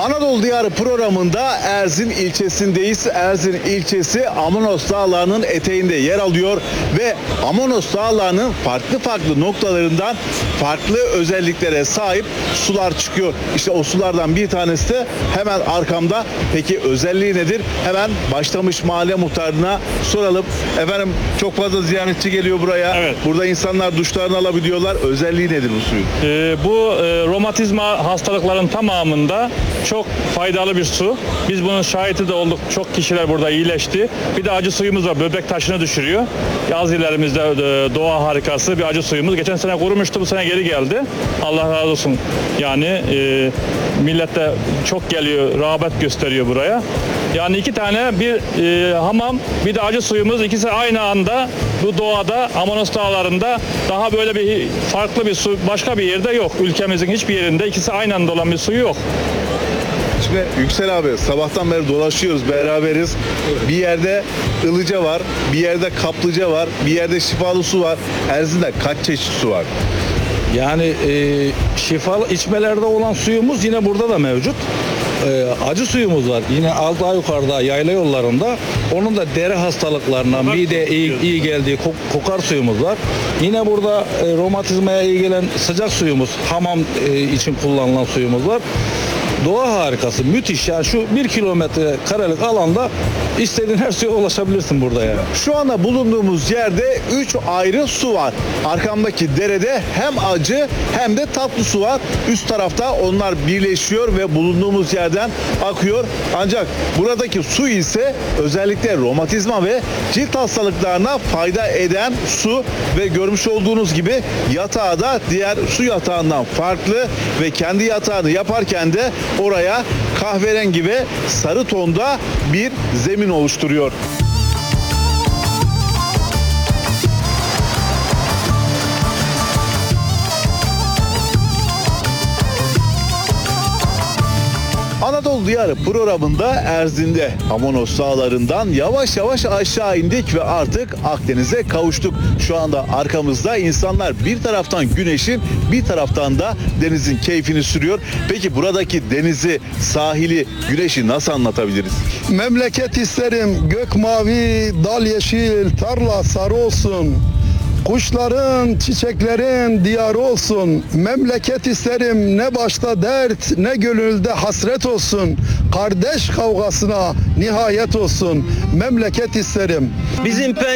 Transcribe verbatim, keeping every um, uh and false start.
Anadolu Diyarı programında Erzin ilçesindeyiz. Erzin ilçesi Amanos Dağları'nın eteğinde yer alıyor ve Amanos Dağları'nın farklı farklı noktalarından farklı özelliklere sahip sular çıkıyor. İşte o sulardan bir tanesi de hemen arkamda. Peki özelliği nedir? Hemen Başlamış Mahalle Muhtarı'na soralım. Efendim, çok fazla ziyaretçi geliyor buraya. Evet. Burada insanlar duşlarını alabiliyorlar. Özelliği nedir bu suyun? Ee, bu e, romatizma hastalıkların tamamında çok faydalı bir su. Biz bunun şahidi de olduk. Çok kişiler burada iyileşti. Bir de acı suyumuz var. Böbrek taşını düşürüyor. Yaz ilerimizde e, doğa harikası bir acı suyumuz. Geçen sene kurumuştu. Bu sene geri geldi. Allah razı olsun. Yani e, millet de çok geliyor. Rağbet gösteriyor buraya. Yani iki tane bir e, hamam bir de acı suyumuz, ikisi aynı anda bu doğada Amanos Dağları'nda, daha böyle bir farklı bir su başka bir yerde yok. Ülkemizin hiçbir yerinde ikisi aynı anda olan bir suyu yok. Şimdi Yüksel abi, sabahtan beri dolaşıyoruz, beraberiz. Bir yerde ılıca var, bir yerde kaplıca var, bir yerde şifalı su var. Erzin'de kaç çeşit su var? Yani e, şifalı içmelerde olan suyumuz yine burada da mevcut. E, acı suyumuz var. Yine alt daha yukarıda yayla yollarında. Onun da deri hastalıklarına, mide iyi, iyi geldiği kok, kokar suyumuz var. Yine burada e, romatizmaya iyi gelen sıcak suyumuz, hamam e, için kullanılan suyumuz var. Doğa harikası, müthiş. Yani şu bir kilometre karelik alanda istediğin her şeye ulaşabilirsin burada yani. Şu anda bulunduğumuz yerde üç ayrı su var. Arkamdaki derede hem acı hem de tatlı su var. Üst tarafta onlar birleşiyor ve bulunduğumuz yerden akıyor. Ancak buradaki su ise özellikle romatizma ve cilt hastalıklarına fayda eden su ve görmüş olduğunuz gibi yatağı da diğer su yatağından farklı ve kendi yatağını yaparken de oraya kahverengi ve sarı tonda bir zemin oluşturuyor. Anadolu Diyarı programında Erzin'de Amanos Dağları'ndan yavaş yavaş aşağı indik ve artık Akdeniz'e kavuştuk. Şu anda arkamızda insanlar bir taraftan güneşin, bir taraftan da denizin keyfini sürüyor. Peki buradaki denizi, sahili, güneşi nasıl anlatabiliriz? Memleket isterim gök mavi, dal yeşil, tarla sarı olsun. Kuşların, çiçeklerin diyarı olsun. Memleket isterim ne başta dert, ne gönülde hasret olsun. Kardeş kavgasına nihayet olsun. Memleket isterim. Bizim